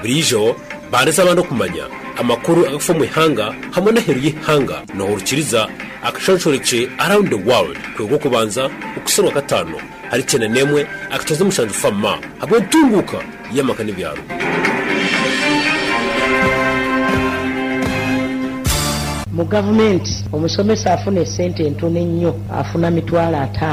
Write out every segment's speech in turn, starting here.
burijo bareza abantu kumanya amakuru agafa mu ihanga hamwe n'aheru y'ihanga no urukiriza akashonshoreke around the world kwego kubanza ukusonwa gatano hari cyane nemwe akatoza mushanzu fama habwe tunguka yamakane byaro mu government omusomesa afuna sente entono nnyo afuna mitwalo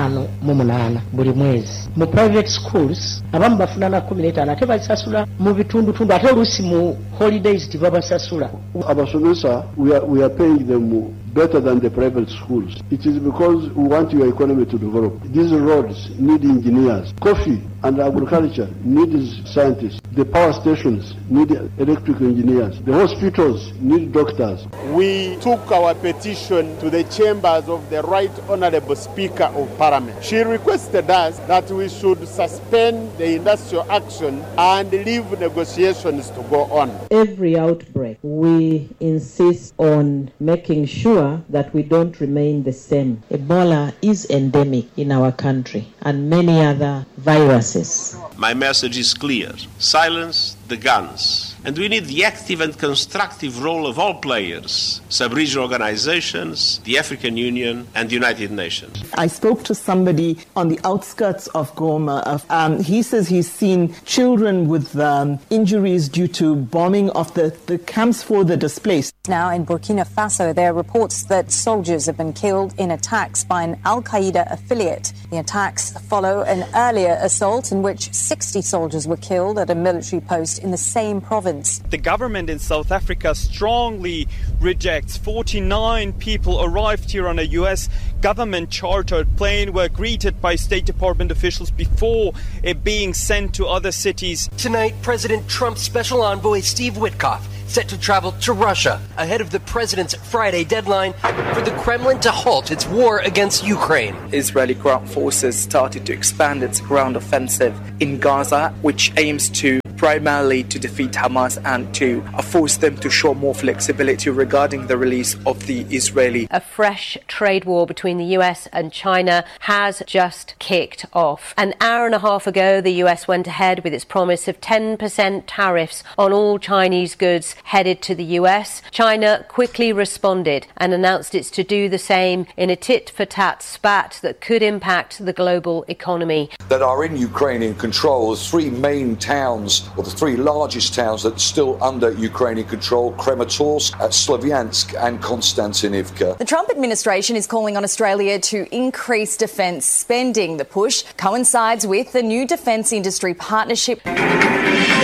5 buli mwezi. Mu private schools abamu bafuna na 15 ate basasula mu bitundu ate olusi mu holidays tibabasasula. Abasomesa we are paying them better than the private schools. It is because we want your economy to develop. These roads need engineers. Coffee and agriculture needs scientists. The power stations need electrical engineers. The hospitals need doctors. We took our petition to the chambers of the Right Honourable Speaker of Parliament. She requested us that we should suspend the industrial action and leave negotiations to go on. Every outbreak, we insist on making sure that we don't remain the same. Ebola is endemic in our country and many other viruses. My message is clear. Silence the guns. And we need the active and constructive role of all players, sub-regional organizations, the African Union, and the United Nations. I spoke to somebody on the outskirts of Goma. He says he's seen children with injuries due to bombing of the camps for the displaced. Now in Burkina Faso, there are reports that soldiers have been killed in attacks by an Al-Qaeda affiliate. The attacks follow an earlier assault in which 60 soldiers were killed at a military post in the same province. The government in South Africa strongly rejects 49 people arrived here on a US government chartered plane, were greeted by State Department officials before being sent to other cities. Tonight, President Trump's special envoy Steve Witkoff set to travel to Russia ahead of the president's Friday deadline for the Kremlin to halt its war against Ukraine. Israeli ground forces started to expand its ground offensive in Gaza, which aims to primarily to defeat Hamas and to force them to show more flexibility regarding the release of the Israeli. A fresh trade war between the US and China has just kicked off. An hour and a half ago, the US went ahead with its promise of 10% tariffs on all Chinese goods headed to the US. China quickly responded and announced it's to do the same in a tit-for-tat spat that could impact the global economy. That are in Ukrainian control, the three main towns, or the three largest towns that are still under Ukrainian control, Kramatorsk, Slavyansk and Konstantinivka. The Trump administration is calling on Australia to increase defence spending. The push coincides with the new defence industry partnership.